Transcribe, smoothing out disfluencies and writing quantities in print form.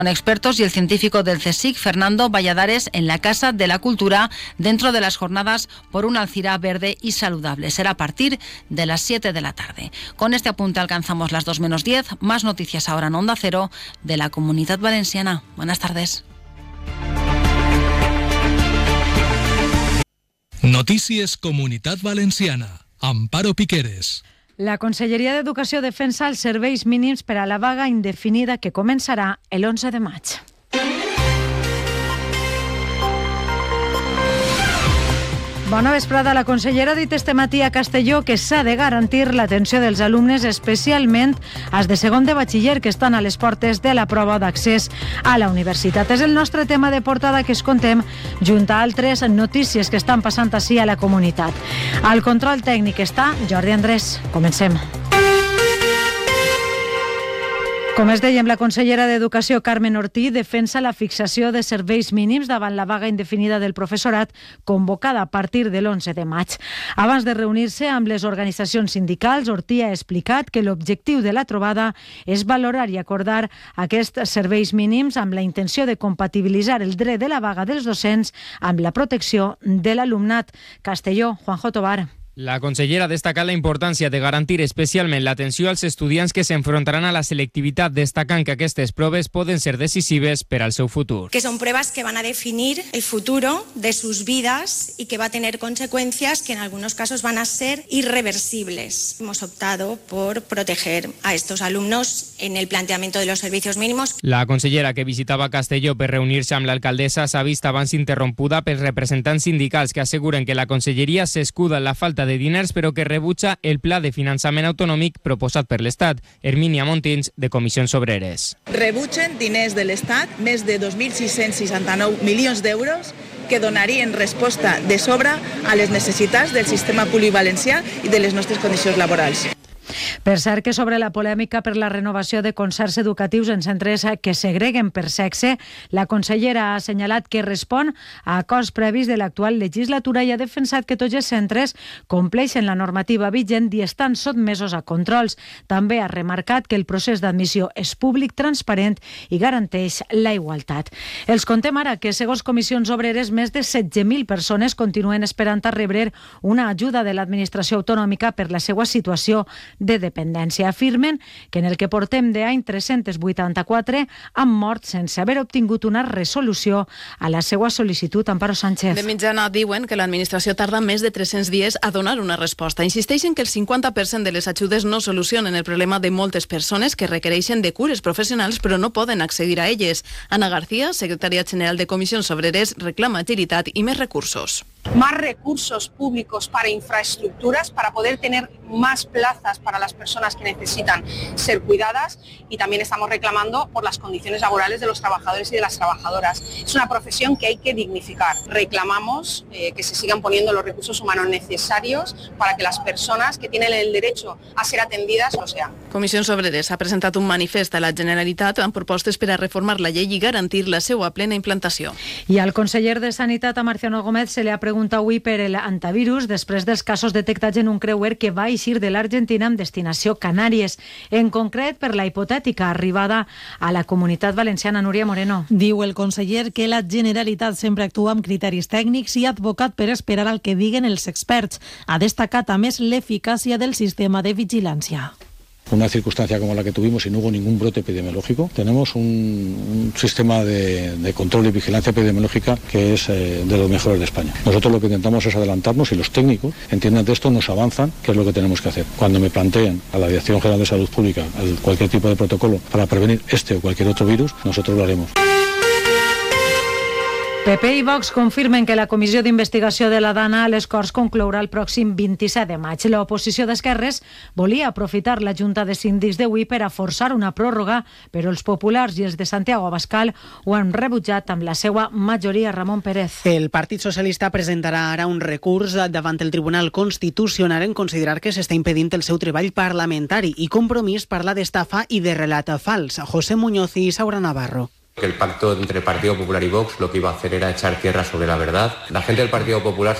Con expertos y el científico del CSIC, Fernando Valladares, en la Casa de la Cultura, dentro de las jornadas por una Alcira verde y saludable. Será a partir de las 7 de la tarde. Con este apunte alcanzamos las 2:10. Más noticias ahora en Onda Cero de la Comunidad Valenciana. Buenas tardes. Notícies Comunitat Valenciana. Amparo Piqueres. La Conselleria d'Educació defensa els serveis mínims per a la vaga indefinida que començarà l'11 de maig. Bona vesprada. La consellera ha dit este matí a Castelló que s'ha de garantir l'atenció dels alumnes, especialment els de segon de batxiller que estan a les portes de la prova d'accés a la universitat. És el nostre tema de portada que es contem junt a altres notícies que estan passant ací a la comunitat. Al control tècnic està Jordi Andrés. Comencem. Com es dèiem, la consellera d'Educació, Carmen Ortí, defensa la fixació de serveis mínims davant la vaga indefinida del professorat convocada a partir de l'11 de maig. Abans de reunir-se amb les organitzacions sindicals, Ortí ha explicat que l'objectiu de la trobada és valorar i acordar aquests serveis mínims amb la intenció de compatibilitzar el dret de la vaga dels docents amb la protecció de l'alumnat. Castelló, Juanjo Tobar. La consellera destaca la importància de garantir especialment l'atenció als estudiants que s'enfrontaran a la selectivitat, destacant que aquestes proves poden ser decisives per al seu futur. Que son pruebas que van a definir el futuro de sus vidas y que va a tener consecuencias que en algunos casos van a ser irreversibles. Hemos optado por proteger a estos alumnos en el planteamiento de los servicios mínimos. La consellera, que visitava Castelló per reunir-se amb l'alcaldessa, s'ha vist abans interrompuda pels representants sindicals que asseguren que la conselleria s'escuda en la falta de diners, però que rebutja el pla de finançament autonòmic proposat per l'Estat. Hermínia Montins, de Comissions Obreres. Rebutgen diners de l'Estat, més de 2.669 milions d'euros, que donarien resposta de sobre a les necessitats del sistema públic valencià i de les nostres condicions laborals. Per cert, que sobre la polèmica per la renovació de concerts educatius en centres que segreguen per sexe, la consellera ha assenyalat que respon a acords previs de l'actual legislatura i ha defensat que tots els centres compleixen la normativa vigent i estan sotmesos a controls. També ha remarcat que el procés d'admissió és públic, transparent i garanteix la igualtat. Els contem ara que, segons Comissions Obreres, més de 16.000 persones continuen esperant a rebre una ajuda de l'administració autonòmica per la seva situació de dependència. Afirmen que en el que portem d'any 384 han mort sense haver obtingut una resolució a la seva sol·licitud. Amparo Sánchez. De mitjana diuen que l'administració tarda més de 300 dies a donar una resposta. Insisteixen que el 50% de les ajudes no solucionen el problema de moltes persones que requereixen de cures professionals però no poden accedir a elles. Ana García, secretària general de Comissions Obreres, reclama agilitat i més recursos. Más recursos públicos para infraestructuras, para poder tener más plazas para las personas que necesitan ser cuidadas, y también estamos reclamando por las condiciones laborales de los trabajadores y de las trabajadoras. Es una profesión que hay que dignificar. Reclamamos que se sigan poniendo los recursos humanos necesarios para que las personas que tienen el derecho a ser atendidas lo sean. Comissions Obreres ha presentat un manifest a la Generalitat amb propostes per a reformar la llei i garantir la seva plena implantació. I al conseller de Sanitat, a Marciano Gómez, se li ha pregunta avui per l'antivirus després dels casos detectats en un creuer que va eixir de l'Argentina amb destinació Canàries. En concret, per la hipotètica arribada a la Comunitat Valenciana. Núria Moreno. Diu el conseller que la Generalitat sempre actua amb criteris tècnics i ha advocat per esperar al que diguen els experts. Ha destacat, a més, l'eficàcia del sistema de vigilància. Una circunstancia como la que tuvimos y no hubo ningún brote epidemiológico, tenemos un sistema de control y vigilancia epidemiológica que es de los mejores de España. Nosotros lo que intentamos es adelantarnos y los técnicos entiendan de esto, nos avanzan, qué es lo que tenemos que hacer. Cuando me planteen a la Dirección General de Salud Pública cualquier tipo de protocolo para prevenir este o cualquier otro virus, nosotros lo haremos. PP i Vox confirmen que la comissió d'investigació de la Dana a les Corts conclourà el pròxim 27 de maig. L'oposició d'Esquerres volia aprofitar la Junta de Síndics d'avui per a forçar una pròrroga, però els populars i els de Santiago Abascal ho han rebutjat amb la seva majoria. Ramon Pérez. El Partit Socialista presentarà ara un recurs davant el Tribunal Constitucional en considerar que s'està impedint el seu treball parlamentari i Compromís parla d'estafa i de relat fals. José Muñoz i Saura Navarro. Que el pacto entre Partido Popular y Vox lo que iba a hacer era echar tierra sobre la verdad. La gente del Partido Popular